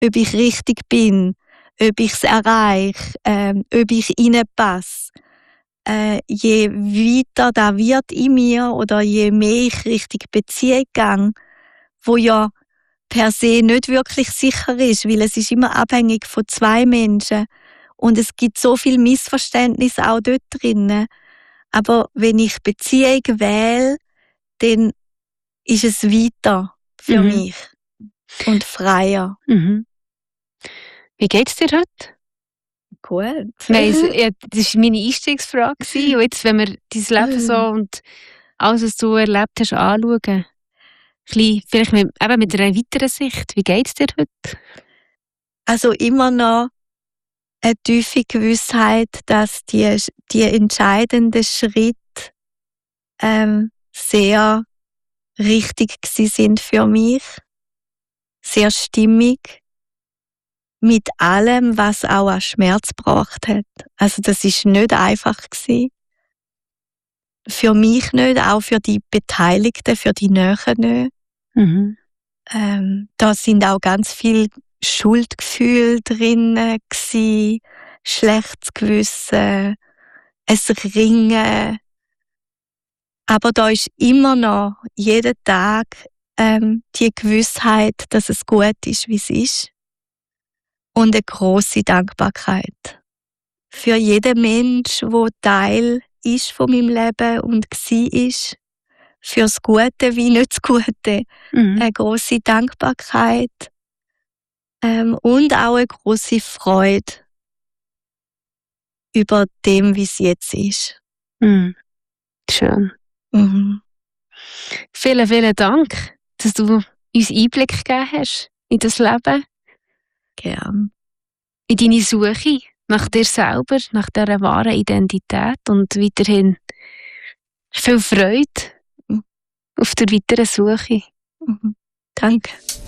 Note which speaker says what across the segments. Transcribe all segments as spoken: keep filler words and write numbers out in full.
Speaker 1: ob ich richtig bin, ob ich es erreiche, ähm, ob ich reinpasse. Äh, je weiter da wird in mir oder je mehr ich Richtung Beziehung gehe, wo ja per se nicht wirklich sicher ist, weil es ist immer abhängig von zwei Menschen und es gibt so viel Missverständnis auch dort drinnen. Aber wenn ich Beziehung wähle, dann ist es weiter für mhm. mich und freier.
Speaker 2: Mhm. Wie geht's dir heute?
Speaker 1: Gut.
Speaker 2: Nein, es, ja, das war meine Einstiegsfrage. Und jetzt, wenn wir dein Leben so und alles, was du erlebt hast, anschauen, vielleicht mit, eben mit einer weiteren Sicht, wie geht's dir heute?
Speaker 1: Also immer noch eine tiefe Gewissheit, dass die, die entscheidenden Schritte ähm, sehr richtig gsi sind für mich. Sehr stimmig. Mit allem, was auch an Schmerz gebracht hat. Also das ist nicht einfach gsi. Für mich nicht, auch für die Beteiligten, für die Nähen nicht. Mhm. Ähm, da sind auch ganz viele Schuldgefühle drin gsi, schlechtes Gewissen, ein Ringen. Aber da ist immer noch jeden Tag ähm, die Gewissheit, dass es gut ist, wie es ist. Und eine grosse Dankbarkeit für jeden Mensch, der Teil ist von meinem Leben und war. Für das Gute wie nicht das Gute. Mhm. Eine grosse Dankbarkeit ähm, und auch eine grosse Freude über dem, wie es jetzt ist.
Speaker 2: Mhm. Schön. Mhm. Vielen, vielen Dank, dass du uns Einblick gegeben hast in das Leben.
Speaker 1: Gern.
Speaker 2: In deine Suche nach dir selber, nach dieser wahren Identität und weiterhin viel Freude mhm. auf der weiteren Suche.
Speaker 1: Mhm. Danke.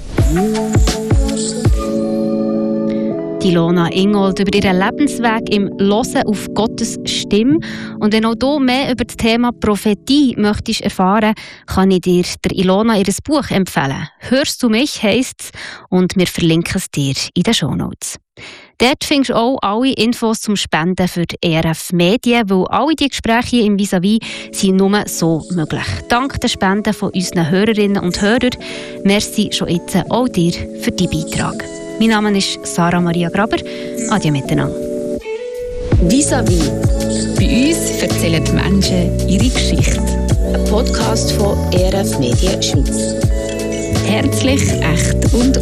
Speaker 2: Die Ilona Ingold über ihren Lebensweg im Hören auf Gottes Stimme. Und wenn auch du mehr über das Thema Prophetie möchtest erfahren, kann ich dir der Ilona ihr Buch empfehlen. «Hörst du mich?» heisst es und wir verlinken es dir in den Shownotes. Dort findest du auch alle Infos zum Spenden für die E R F Medien, weil alle die Gespräche im Vis-à-vis sind nur so möglich. Dank den Spenden von unseren Hörerinnen und Hörern. Merci schon jetzt auch dir für deinen Beitrag. Mein Name ist Sarah Maria Graber. Adieu miteinander.
Speaker 3: Vis-à-vis. Bei uns erzählen die Menschen ihre Geschichte. Ein Podcast von E R F Medien Schweiz. Herzlich, echt und